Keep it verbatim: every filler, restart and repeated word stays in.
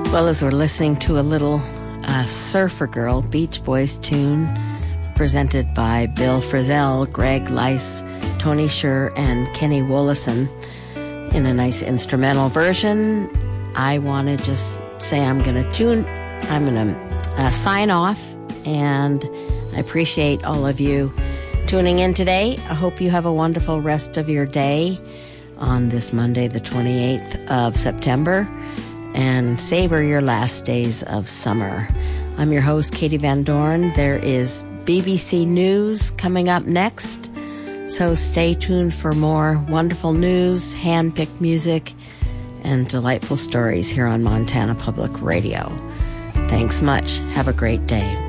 Well, as we're listening to a little uh, Surfer Girl Beach Boys tune presented by Bill Frisell, Greg Leiss, Tony Scher, and Kenny Wollesen in a nice instrumental version, I want to just say I'm going to tune, I'm going to uh, sign off, and I appreciate all of you tuning in today. I hope you have a wonderful rest of your day on this Monday, the twenty-eighth of September, and savor your last days of summer. I'm your host, Katie Van Dorn. There is B B C News coming up next, so stay tuned for more wonderful news, hand-picked music, and delightful stories here on Montana Public Radio. Thanks much. Have a great day.